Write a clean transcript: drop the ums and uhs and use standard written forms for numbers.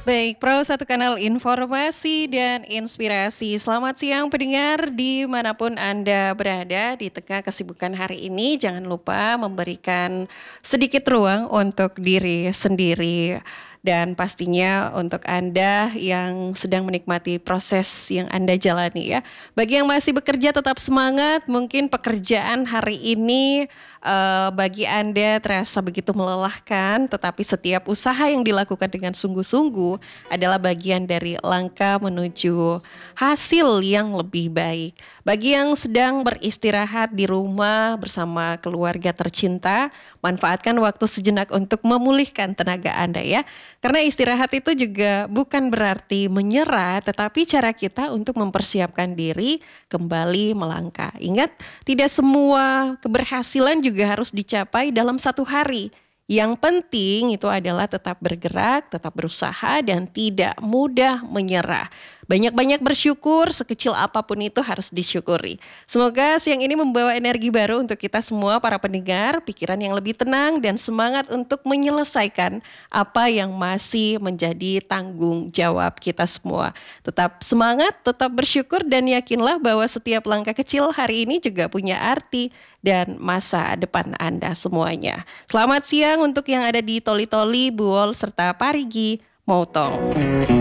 Baik, Pro Satu Kanal Informasi dan Inspirasi. Selamat siang pendengar dimanapun Anda berada di tengah kesibukan hari ini. Jangan lupa memberikan sedikit ruang untuk diri sendiri. Dan pastinya untuk Anda yang sedang menikmati proses yang Anda jalani ya. Bagi yang masih bekerja tetap semangat, mungkin pekerjaan hari ini bagi Anda terasa begitu melelahkan, tetapi setiap usaha yang dilakukan dengan sungguh-sungguh adalah bagian dari langkah menuju hasil yang lebih baik. Bagi yang sedang beristirahat di rumah bersama keluarga tercinta, manfaatkan waktu sejenak untuk memulihkan tenaga Anda ya. Karena istirahat itu juga bukan berarti menyerah, tetapi cara kita untuk mempersiapkan diri kembali melangkah. Ingat, tidak semua keberhasilan juga harus dicapai dalam satu hari. Yang penting itu adalah tetap bergerak, tetap berusaha, dan tidak mudah menyerah. Banyak-banyak bersyukur, sekecil apapun itu harus disyukuri. Semoga siang ini membawa energi baru untuk kita semua para pendengar, pikiran yang lebih tenang dan semangat untuk menyelesaikan apa yang masih menjadi tanggung jawab kita semua. Tetap semangat, tetap bersyukur dan yakinlah bahwa setiap langkah kecil hari ini juga punya arti dan masa depan Anda semuanya. Selamat siang untuk yang ada di Toli-Toli, Buwol, serta Parigi, Mautong.